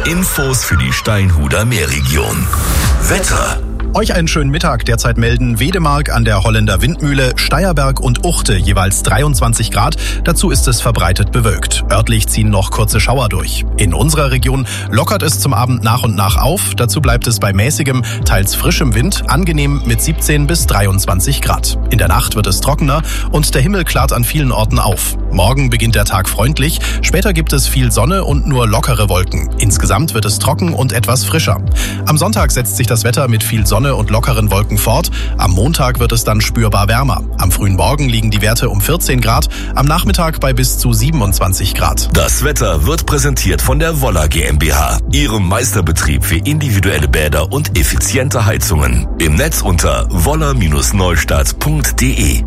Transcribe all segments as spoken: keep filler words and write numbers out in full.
Infos für die Steinhuder Meerregion. Wetter. Euch einen schönen Mittag. Derzeit melden Wedemark an der Holländer Windmühle, Steierberg und Uchte jeweils dreiundzwanzig Grad. Dazu ist es verbreitet bewölkt. Örtlich ziehen noch kurze Schauer durch. In unserer Region lockert es zum Abend nach und nach auf. Dazu bleibt es bei mäßigem, teils frischem Wind, angenehm mit siebzehn bis dreiundzwanzig Grad. In der Nacht wird es trockener und der Himmel klart an vielen Orten auf. Morgen beginnt der Tag freundlich. Später gibt es viel Sonne und nur lockere Wolken. Insgesamt wird es trocken und etwas frischer. Am Sonntag setzt sich das Wetter mit viel Sonne und lockeren Wolken fort. Am Montag wird es dann spürbar wärmer. Am frühen Morgen liegen die Werte um vierzehn Grad, am Nachmittag bei bis zu siebenundzwanzig Grad. Das Wetter wird präsentiert von der Woller GmbH, ihrem Meisterbetrieb für individuelle Bäder und effiziente Heizungen. Im Netz unter woller Bindestrich neustadt punkt de.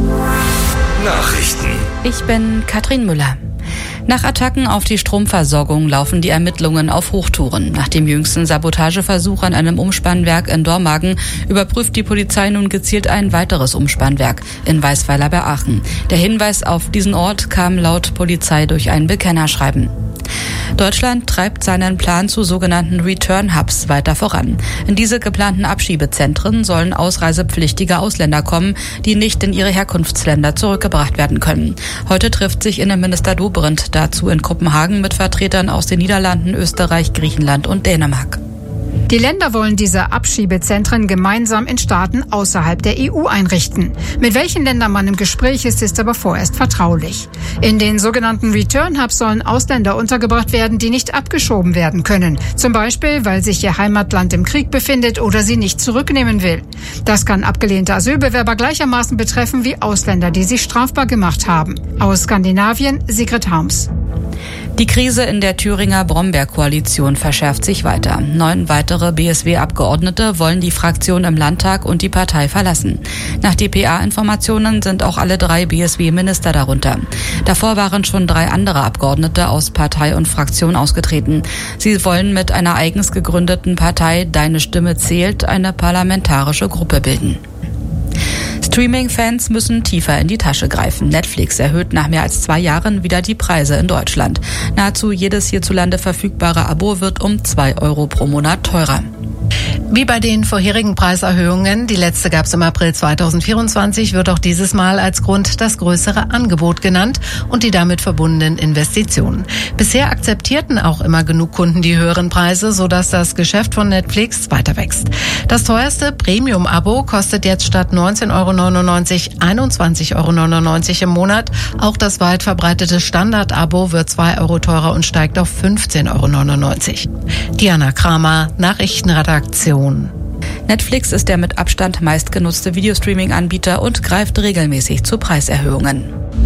Nachrichten. Ich bin Katrin Müller. Nach Attacken auf die Stromversorgung laufen die Ermittlungen auf Hochtouren. Nach dem jüngsten Sabotageversuch an einem Umspannwerk in Dormagen überprüft die Polizei nun gezielt ein weiteres Umspannwerk in Weißweiler bei Aachen. Der Hinweis auf diesen Ort kam laut Polizei durch ein Bekennerschreiben. Deutschland treibt seinen Plan zu sogenannten Return-Hubs weiter voran. In diese geplanten Abschiebezentren sollen ausreisepflichtige Ausländer kommen, die nicht in ihre Herkunftsländer zurückgebracht werden können. Heute trifft sich Innenminister Dobrindt dazu in Kopenhagen mit Vertretern aus den Niederlanden, Österreich, Griechenland und Dänemark. Die Länder wollen diese Abschiebezentren gemeinsam in Staaten außerhalb der E U einrichten. Mit welchen Ländern man im Gespräch ist, ist aber vorerst vertraulich. In den sogenannten Return Hubs sollen Ausländer untergebracht werden, die nicht abgeschoben werden können. Zum Beispiel, weil sich ihr Heimatland im Krieg befindet oder sie nicht zurücknehmen will. Das kann abgelehnte Asylbewerber gleichermaßen betreffen wie Ausländer, die sich strafbar gemacht haben. Aus Skandinavien, Sigrid Harms. Die Krise in der Thüringer Brombeer-Koalition verschärft sich weiter. Neun weitere B S W-Abgeordnete wollen die Fraktion im Landtag und die Partei verlassen. Nach D P A-Informationen sind auch alle drei B S W-Minister darunter. Davor waren schon drei andere Abgeordnete aus Partei und Fraktion ausgetreten. Sie wollen mit einer eigens gegründeten Partei Deine Stimme zählt eine parlamentarische Gruppe bilden. Streaming-Fans müssen tiefer in die Tasche greifen. Netflix erhöht nach mehr als zwei Jahren wieder die Preise in Deutschland. Nahezu jedes hierzulande verfügbare Abo wird um zwei Euro pro Monat teurer. Wie bei den vorherigen Preiserhöhungen, die letzte gab es im April zweitausendvierundzwanzig, wird auch dieses Mal als Grund das größere Angebot genannt und die damit verbundenen Investitionen. Bisher akzeptierten auch immer genug Kunden die höheren Preise, sodass das Geschäft von Netflix weiter wächst. Das teuerste Premium-Abo kostet jetzt statt neunzehn Euro neunundneunzig einundzwanzig Euro neunundneunzig im Monat. Auch das weit verbreitete Standard-Abo wird zwei Euro teurer und steigt auf fünfzehn Euro neunundneunzig. Diana Kramer, Nachrichtenredaktion. Netflix ist der mit Abstand meistgenutzte Videostreaming-Anbieter und greift regelmäßig zu Preiserhöhungen.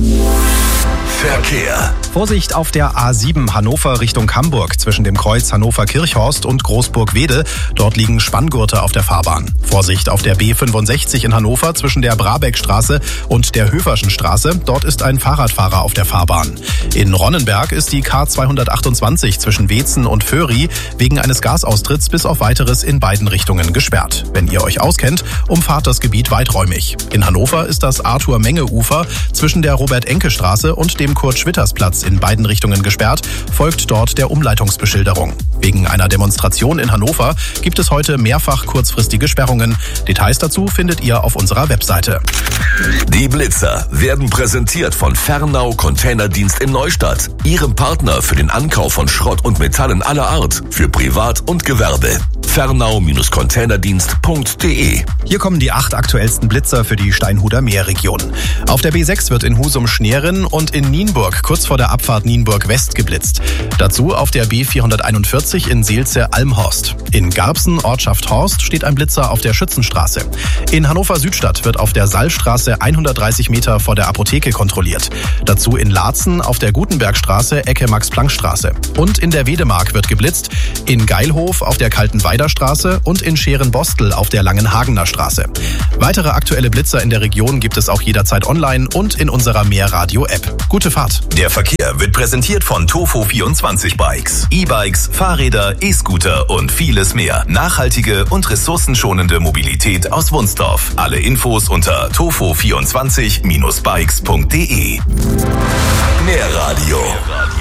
Verkehr. Vorsicht auf der A sieben Hannover Richtung Hamburg zwischen dem Kreuz Hannover-Kirchhorst und Großburg-Wedel. Dort liegen Spanngurte auf der Fahrbahn. Vorsicht auf der B fünfundsechzig in Hannover zwischen der Brabeckstraße und der Höferschen Straße. Dort ist ein Fahrradfahrer auf der Fahrbahn. In Ronnenberg ist die K zweihundertachtundzwanzig zwischen Wetzen und Föhri wegen eines Gasaustritts bis auf Weiteres in beiden Richtungen gesperrt. Wenn ihr euch auskennt, umfahrt das Gebiet weiträumig. In Hannover ist das Arthur-Menge-Ufer zwischen der Robert-Enke-Straße und dem Kurt-Schwitters-Platz in beiden Richtungen gesperrt, folgt dort der Umleitungsbeschilderung. Wegen einer Demonstration in Hannover gibt es heute mehrfach kurzfristige Sperrungen. Details dazu findet ihr auf unserer Webseite. Die Blitzer werden präsentiert von Fernau Containerdienst in Neustadt, ihrem Partner für den Ankauf von Schrott und Metallen aller Art, für Privat und Gewerbe. fernau Bindestrich containerdienst punkt de. Hier kommen die acht aktuellsten Blitzer für die Steinhuder Meerregion. Auf der B sechs wird in Husum-Schneerin und in Nienburg kurz vor der Abfahrt Nienburg West geblitzt. Dazu auf der B vierhunderteinundvierzig in Seelze-Almhorst. In Garbsen, Ortschaft Horst, steht ein Blitzer auf der Schützenstraße. In Hannover-Südstadt wird auf der Sallstraße hundertdreißig Meter vor der Apotheke kontrolliert. Dazu in Laatzen auf der Gutenbergstraße, Ecke Max-Planck-Straße. Und in der Wedemark wird geblitzt, in Geilhof auf der Kaltenweider Straße und in Scherenbostel auf der Langenhagener Straße. Weitere aktuelle Blitzer in der Region gibt es auch jederzeit online und in unserer Mehrradio-App. Gute Fahrt. Der Verkehr wird präsentiert von Tofu vierundzwanzig Bikes. E-Bikes, Fahrräder, E-Scooter und vieles mehr. Nachhaltige und ressourcenschonende Mobilität aus Wunsdorf. Alle Infos unter tofu vierundzwanzig Bindestrich bikes punkt de. Mehrradio.